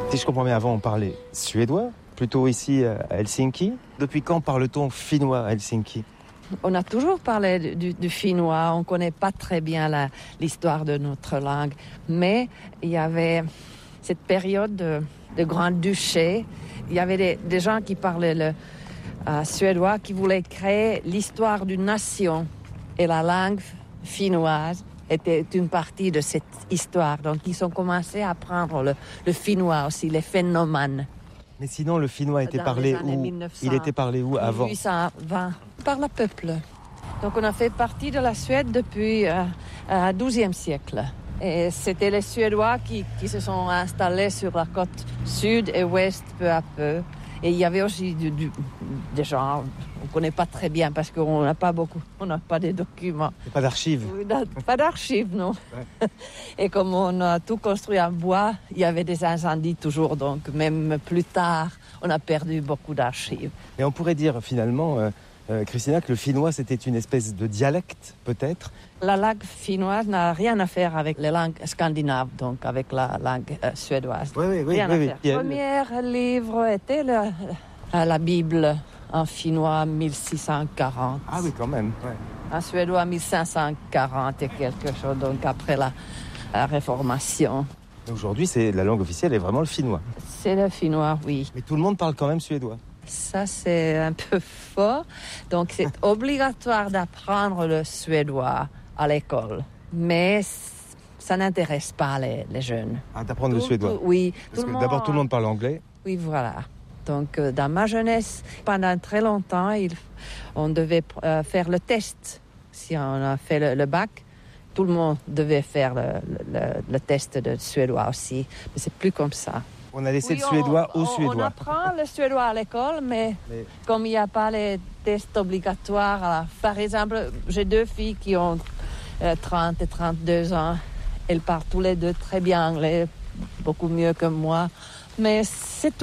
Si je comprends bien, avant on parlait suédois, plutôt ici à Helsinki. Depuis quand parle-t-on finnois à Helsinki ? On a toujours parlé du finnois, on ne connaît pas très bien l'histoire de notre langue, mais il y avait cette période de grand-duché, il y avait des gens qui parlaient le suédois, qui voulaient créer l'histoire d'une nation, et la langue finnoise était une partie de cette histoire. Donc ils ont commencé à apprendre le finnois aussi, les phénomènes. Mais sinon, le finnois était parlé où ? 1900, Il était parlé où avant ? 1820, par le peuple. Donc on a fait partie de la Suède depuis le XIIe siècle. Et c'était les Suédois qui se sont installés sur la côte sud et ouest peu à peu. Et il y avait aussi des gens, on ne connaît pas très bien parce qu'on n'a pas beaucoup, on n'a pas de documents. Pas d'archives. Pas d'archives, non. Ouais. Et comme on a tout construit en bois, il y avait des incendies toujours. Donc même plus tard, on a perdu beaucoup d'archives. Et on pourrait dire finalement, Christina, que le finnois c'était une espèce de dialecte peut-être ? La langue finnoise n'a rien à faire avec les langues scandinaves, donc avec la langue suédoise. Oui. Rien à faire. Le premier livre était la Bible en finnois 1640. Ah oui, quand même. Ouais. En suédois 1540 et quelque chose, donc après la Réformation. Aujourd'hui, la langue officielle est vraiment le finnois. C'est le finnois, oui. Mais tout le monde parle quand même suédois. Ça, c'est un peu fort. Donc, c'est obligatoire d'apprendre le suédois à l'école. Mais ça n'intéresse pas les jeunes. Ah, d'apprendre le suédois ? Oui. Parce que d'abord, tout le monde parle anglais. Oui, voilà. Donc, dans ma jeunesse, pendant très longtemps, on devait faire le test. Si on a fait le bac, tout le monde devait faire le test de suédois aussi. Mais c'est plus comme ça. On a laissé le suédois aux Suédois. On apprend le suédois à l'école, mais comme il n'y a pas les tests obligatoires, par exemple, j'ai 2 filles qui ont 30 et 32 ans. Elles parlent tous les deux très bien anglais, beaucoup mieux que moi. Mais c'est tout.